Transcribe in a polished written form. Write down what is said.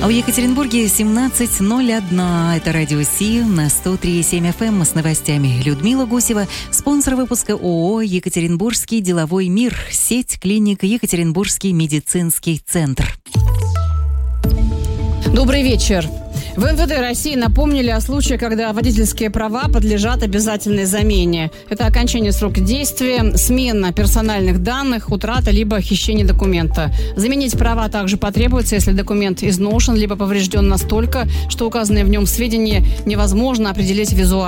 А в Екатеринбурге 17:01. Это радио Си на 103,7 FM с новостями. Людмила Гусева, спонсор выпуска ООО «Екатеринбургский деловой мир», сеть клиник «Екатеринбургский медицинский центр». Добрый вечер. В МВД России напомнили о случае, когда водительские права подлежат обязательной замене. Это окончание срока действия, смена персональных данных, утрата либо хищение документа. Заменить права также потребуется, если документ изношен либо поврежден настолько, что указанные в нем сведения невозможно определить визуально.